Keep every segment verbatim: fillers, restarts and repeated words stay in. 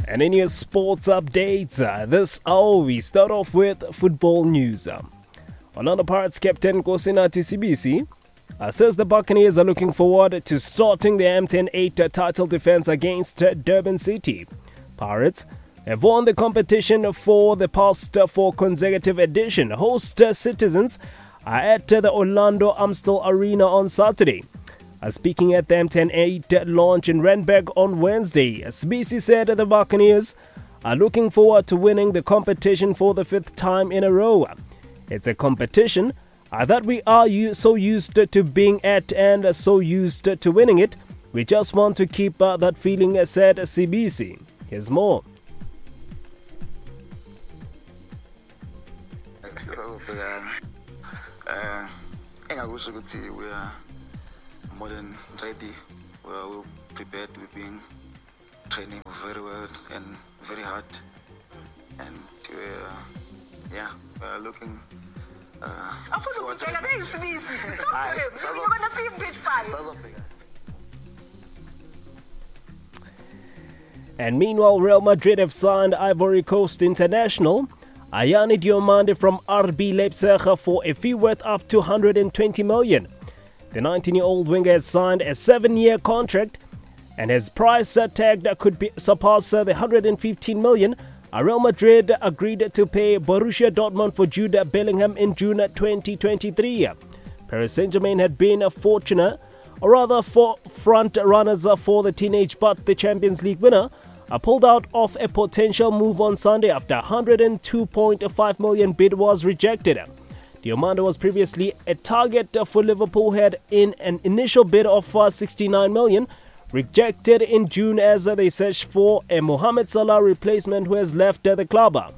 And in your sports updates, uh, this hour we start off with football news. Uh, Orlando Pirates captain Nkosinathi Sibisi uh, says the Buccaneers are looking forward to starting the M ten eight uh, title defense against uh, Durban City. Pirates have won the competition for the past uh, four consecutive editions. Host uh, citizens are at uh, the Orlando Amstel Arena on Saturday. Uh, speaking at the M ten eight launch in Randburg on Wednesday, Sibisi said the Buccaneers are looking forward to winning the competition for the fifth time in a row. It's a competition uh, that we are u- so used to being at and uh, so used to winning it. We just want to keep uh, that feeling, said Sibisi. Here's more. Uh, we are more than ready. We are well prepared. We've been training very well and very hard. And uh, yeah, we are looking uh, forward to the match. Talk to him. You're going to see him pitch five. And meanwhile, Real Madrid have signed Ivory Coast international Ayani Diomande from R B Leipzig for a fee worth up to one hundred twenty million. The nineteen-year-old winger has signed a seven-year contract and his price tag could be surpass the one hundred fifteen million. Real Madrid agreed to pay Borussia Dortmund for Jude Bellingham in June twenty twenty-three. Paris Saint-Germain had been fortunate, or rather for front runners for the teenage but the Champions League winner, pulled out of a potential move on Sunday after one hundred two point five million bid was rejected. Diomande was previously a target for Liverpool, had in an initial bid of sixty-nine million, rejected in June as they searched for a Mohamed Salah replacement who has left the club.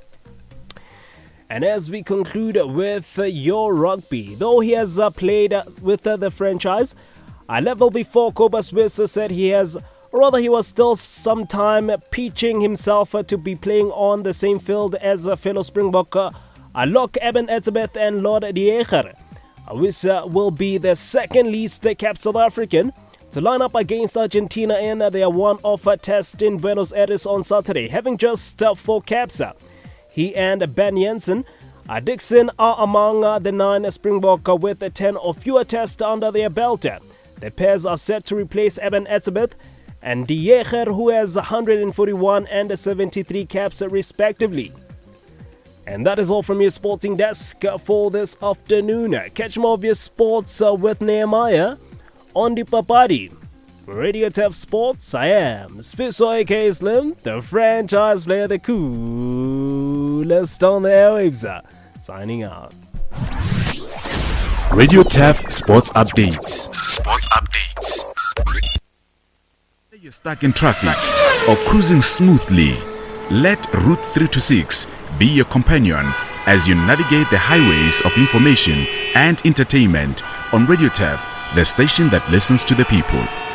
And as we conclude with your rugby, though he has played with the franchise, a level before, Cobus Wiss said he has, or rather he was still some time pitching himself to be playing on the same field as a fellow Springbok Alok Eben Etzebeth and Lord De Jager. Wiss will be the second least capped South African to line up against Argentina in their one-off test in Buenos Aires on Saturday, having just four caps. He and Ben Jensen Dixon are among the nine Springbok with ten or fewer tests under their belt. The pairs are set to replace Eben Etzebeth and De Jager, who has one hundred forty-one and seventy-three caps respectively. And that is all from your sporting desk for this afternoon. Catch more of your sports with Nehemiah on the Papadi. For Radio T F Sports, I am Sfiso aka Slim, the franchise player, the coolest on the airwaves. Signing out. Radio T F Sports Updates. Sports Updates. You're stuck in traffic or cruising smoothly, let Route three twenty-six be your companion as you navigate the highways of information and entertainment on Radio T F, the station that listens to the people.